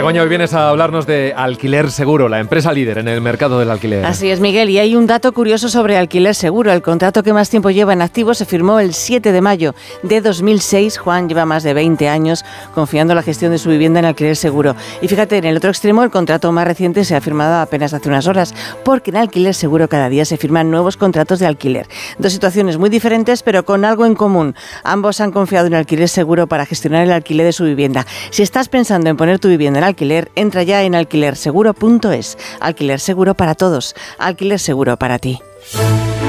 Begoña, hoy vienes a hablarnos de Alquiler Seguro, la empresa líder en el mercado del alquiler. Así es, Miguel, y hay un dato curioso sobre Alquiler Seguro. El contrato que más tiempo lleva en activo se firmó el 7 de mayo de 2006. Juan lleva más de 20 años confiando la gestión de su vivienda en Alquiler Seguro. Y fíjate, en el otro extremo, el contrato más reciente se ha firmado apenas hace unas horas, porque en Alquiler Seguro cada día se firman nuevos contratos de alquiler. Dos situaciones muy diferentes, pero con algo en común. Ambos han confiado en Alquiler Seguro para gestionar el alquiler de su vivienda. Si estás pensando en poner tu vivienda en alquiler, entra ya en alquilerseguro.es. Alquiler seguro para todos, alquiler seguro para ti.